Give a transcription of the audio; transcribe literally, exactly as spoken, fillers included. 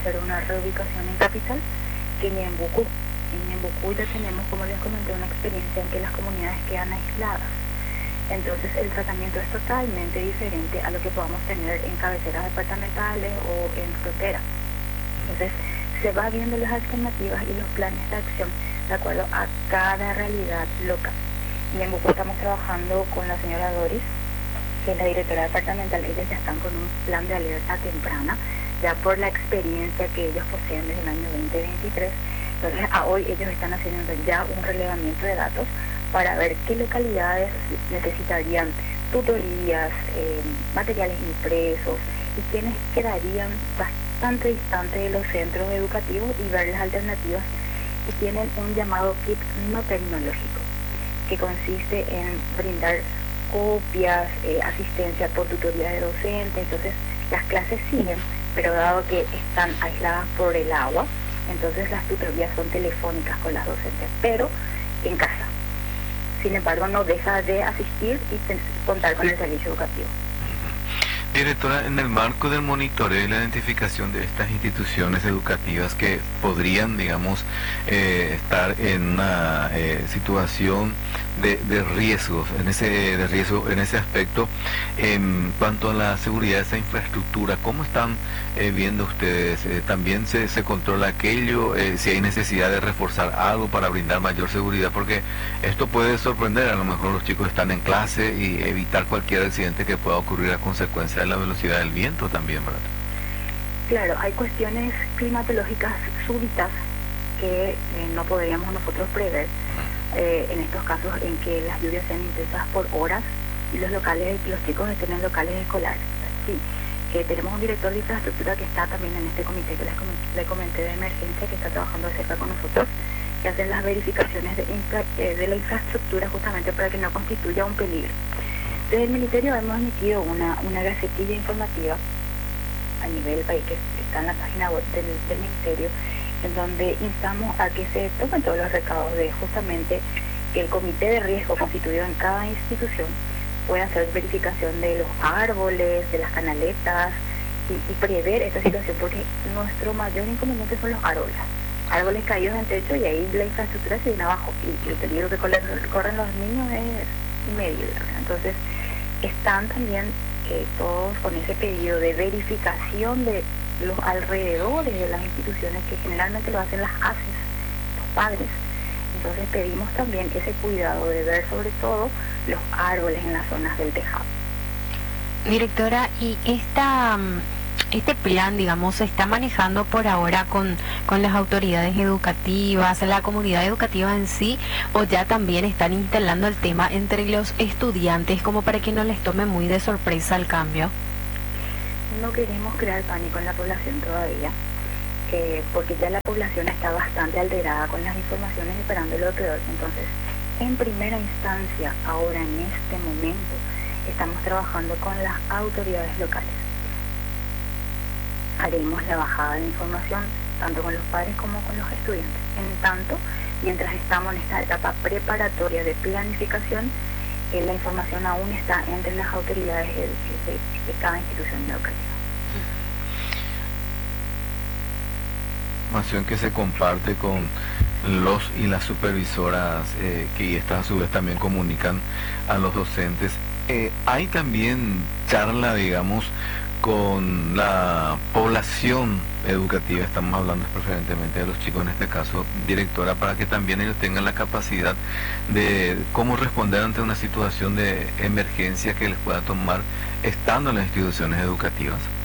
hacer una reubicación en capital que en Ñembucú. En Ñembucú ya tenemos, como les comenté, una experiencia en que las comunidades quedan aisladas. Entonces el tratamiento es totalmente diferente a lo que podamos tener en cabeceras departamentales o en frontera. Entonces se va viendo las alternativas y los planes de acción de acuerdo a cada realidad local. En Ñembucú estamos trabajando con la señora Doris, que es la directora departamental. Ellos ya están con un plan de alerta temprana, ya por la experiencia que ellos poseen desde el año veinte veintitrés. Entonces a hoy ellos están haciendo ya un relevamiento de datos para ver qué localidades necesitarían tutorías, eh, materiales impresos y quienes quedarían bastante distantes de los centros educativos y ver las alternativas. Y tienen un llamado kit no tecnológico, que consiste en brindar copias, eh, asistencia por tutoría de docente. Entonces las clases siguen, pero dado que están aisladas por el agua, entonces las tutorías son telefónicas con las docentes, pero en casa. Sin embargo, no deja de asistir y contar con el servicio educativo. Directora, en el marco del monitoreo y la identificación de estas instituciones educativas que podrían, digamos, eh, estar en una eh, situación de, de riesgos, en ese de riesgo en ese aspecto, en cuanto a la seguridad de esa infraestructura, ¿cómo están eh, viendo ustedes? Eh, ¿También se, se controla aquello? Eh, si hay necesidad de reforzar algo para brindar mayor seguridad, porque esto puede sorprender, a lo mejor los chicos están en clase y evitar cualquier accidente que pueda ocurrir a consecuencia de la velocidad del viento también, ¿verdad? Claro, hay cuestiones climatológicas súbitas que eh, no podríamos nosotros prever, eh, en estos casos en que las lluvias sean intensas por horas y los locales, los chicos estén en locales escolares. Sí, que tenemos un director de infraestructura que está también en este comité que les comenté, le comenté de emergencia, que está trabajando de cerca con nosotros, que hacen las verificaciones de, infra, eh, de la infraestructura justamente para que no constituya un peligro. Desde el Ministerio hemos emitido una, una gacetilla informativa a nivel país que está en la página web del, del Ministerio, en donde instamos a que se tomen todos los recados de justamente que el comité de riesgo constituido en cada institución pueda hacer verificación de los árboles, de las canaletas y, y prever esta situación, porque nuestro mayor inconveniente son los árboles. Árboles caídos en el techo y ahí la infraestructura se viene abajo y el peligro que corren, corren los niños es inmediato. Entonces están también eh, todos con ese pedido de verificación de los alrededores de las instituciones, que generalmente lo hacen las A C E S, los padres. Entonces pedimos también ese cuidado de ver sobre todo los árboles en las zonas del tejado. Directora, y esta este plan, digamos, se está manejando por ahora con, con las autoridades educativas, la comunidad educativa en sí, o ya también están instalando el tema entre los estudiantes como para que no les tome muy de sorpresa el cambio? No queremos crear pánico en la población todavía, eh, porque ya la población está bastante alterada con las informaciones esperando lo peor. Entonces, en primera instancia, ahora en este momento, estamos trabajando con las autoridades locales. Haremos la bajada de información tanto con los padres como con los estudiantes. En tanto, mientras estamos en esta etapa preparatoria de planificación, eh, la información aún está entre las autoridades de, de, de cada institución educativa. Información que se comparte con los y las supervisoras eh, que estas a su vez también comunican a los docentes. Eh, hay también charla, digamos, con la población educativa, estamos hablando preferentemente de los chicos en este caso, directora, para que también ellos tengan la capacidad de cómo responder ante una situación de emergencia que les pueda tomar estando en las instituciones educativas.